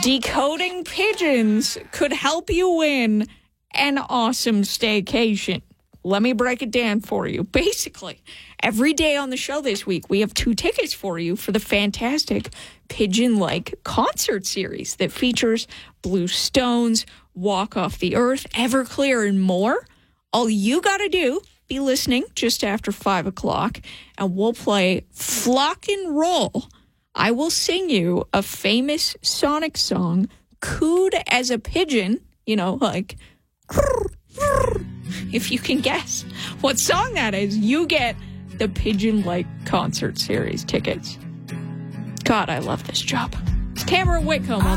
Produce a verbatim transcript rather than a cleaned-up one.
Decoding pigeons could help you win an awesome staycation. Let me break it down for you. Basically, every day on the show this week, we have two tickets for you for the fantastic Pigeon Lake concert series that features Blue Stones, Walk Off the Earth, Everclear, and more. All you got to do, be listening just after five o'clock, and we'll play Flock and Roll. I will sing you a famous Sonic song, cooed as a pigeon, you know, like... If you can guess what song that is, you get the Pigeon Lake concert series tickets. God, I love this job. It's Cameron Whitcomb.